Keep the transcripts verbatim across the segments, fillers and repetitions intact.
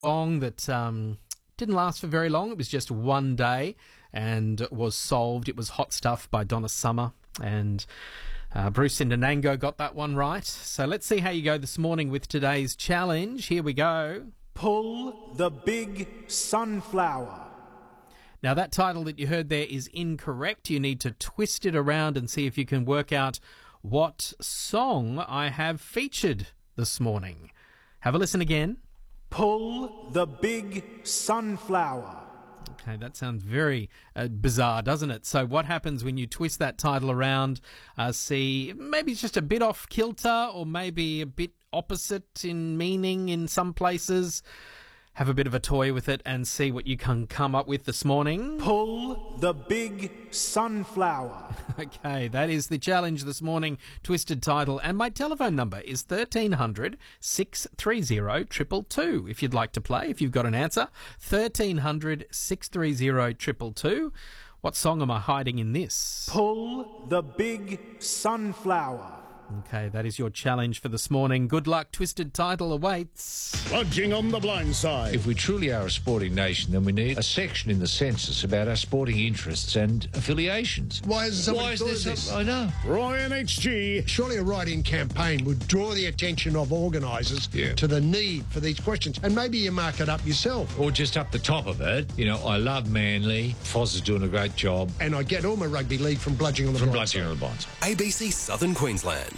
song that um, didn't last for very long. It was just one day and was solved. It was Hot Stuff by Donna Summer, and uh, Bruce Sindanango got that one right. So let's see how you go this morning with today's challenge. Here we go. Pull the Big Sunflower. Now, that title that you heard there is incorrect. You need to twist it around and see if you can work out what song I have featured this morning. Have a listen again. Pull the Big Sunflower. Okay, that sounds very uh, bizarre, doesn't it? So what happens when you twist that title around? Uh, see, maybe it's just a bit off kilter, or maybe a bit opposite in meaning in some places. Have a bit of a toy with it and see what you can come up with this morning. Pull the Big Sunflower. Okay, that is the challenge this morning. Twisted title. And my telephone number is thirteen hundred, six three zero, two two two. If you'd like to play, if you've got an answer, thirteen hundred, six three zero, two two two. What song am I hiding in this? Pull the Big Sunflower. Okay, that is your challenge for this morning. Good luck. Twisted title awaits. Lodging on the blind side. If we truly are a sporting nation, then we need a section in the census about our sporting interests and affiliations. Why is somebody Why is thought this? of this? I know. Ryan H G. Surely a write-in campaign would draw the attention of organisers Yeah. to the need for these questions, and maybe you mark it up yourself. Or just up the top of it, you know, I love Manly. Foz is doing a great job. And I get all my rugby league from bludging on the From blind Bludgeon side. on the Blind Side. A B C Southern Queensland.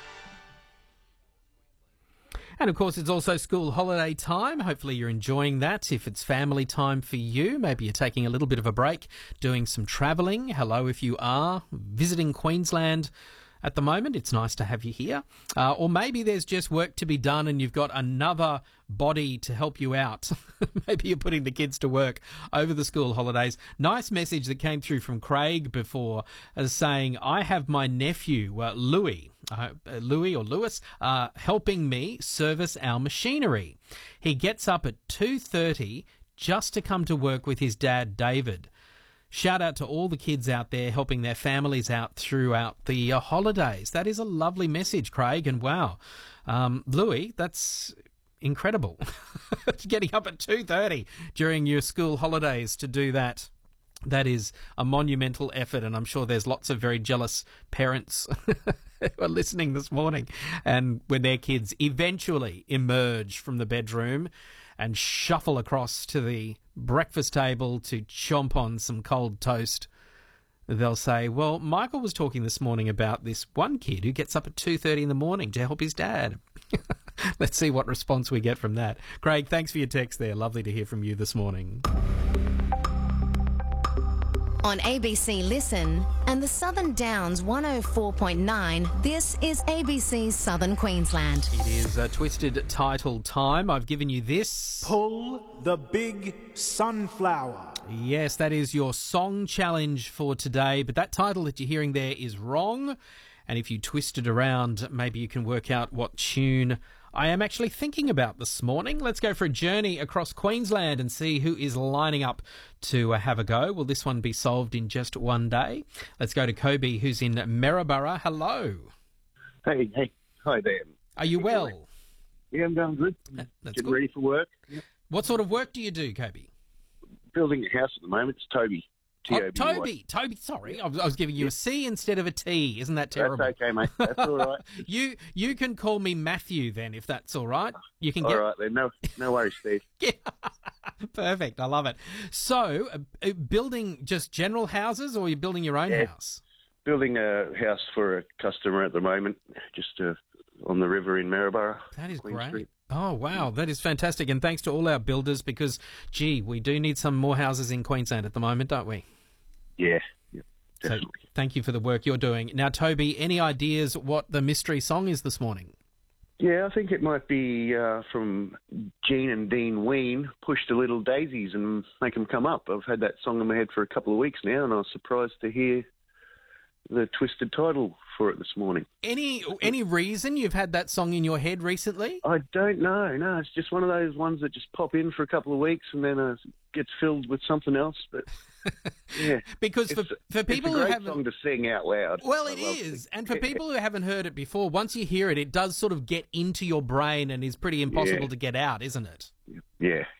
And of course, it's also school holiday time. Hopefully you're enjoying that. If it's family time for you, maybe you're taking a little bit of a break, doing some travelling. Hello if you are visiting Queensland at the moment. It's nice to have you here. Uh, or maybe there's just work to be done and you've got another body to help you out. Maybe you're putting the kids to work over the school holidays. Nice message that came through from Craig before, as saying, I have my nephew, uh, Louis, uh, Louis or Lewis, uh, helping me service our machinery. He gets up at two thirty just to come to work with his dad, David. Shout out to all the kids out there helping their families out throughout the uh, holidays. That is a lovely message, Craig, and wow. Um, Louis, that's incredible. Getting up at two thirty during your school holidays to do that. That is a monumental effort, and I'm sure there's lots of very jealous parents who are listening this morning, and when their kids eventually emerge from the bedroom and shuffle across to the breakfast table to chomp on some cold toast, they'll say, well, Michael was talking this morning about this one kid who gets up at two thirty in the morning to help his dad. Let's see what response we get from that. Craig, thanks for your text there. Lovely to hear from you this morning. On A B C Listen and the Southern Downs one oh four point nine, this is A B C Southern Queensland. It is a twisted title time. I've given you this. Pull the Big Sunflower. Yes, that is your song challenge for today, but that title that you're hearing there is wrong. And if you twist it around, maybe you can work out what tune I am actually thinking about this morning. Let's go for a journey across Queensland and see who is lining up to uh, have a go. Will this one be solved in just one day? Let's go to Kobe, who's in Maryborough. Hello. Hey, hey. Hi there. Are you well? Yeah, I'm going good. Uh, That's Getting good. ready for work. Yep. What sort of work do you do, Kobe? Building a house at the moment. It's Toby. T O Oh, B Y. Toby. Toby, sorry. I was, I was giving you a C instead of a T. Isn't that terrible? That's okay, mate. That's all right. you you can call me Matthew then, if that's all right. You can All get right, then. No, no worries, Steve. Yeah. Perfect. I love it. So, uh, uh, building just general houses, or you're building your own Yeah. house? Building a house for a customer at the moment, just uh, on the river in Maryborough. That is Queen great. Street. Oh, wow. That is fantastic. And thanks to all our builders, because, gee, we do need some more houses in Queensland at the moment, don't we? Yeah, yeah, So definitely. thank you for the work you're doing. Now, Toby, any ideas what the mystery song is this morning? Yeah, I think it might be uh, from Gene and Dean Ween, Push the Little Daisies and Make 'em Come Up. I've had that song in my head for a couple of weeks now, and I was surprised to hear the twisted title for it this morning. Any any reason you've had that song in your head recently? I don't know. No, it's just one of those ones that just pop in for a couple of weeks and then uh, gets filled with something else. But yeah, Because for, it's, for people it's a who great haven't... song to sing out loud. Well, I it love is. it. And for people who haven't heard it before, once you hear it, it does sort of get into your brain and is pretty impossible Yeah. to get out, isn't it? yeah,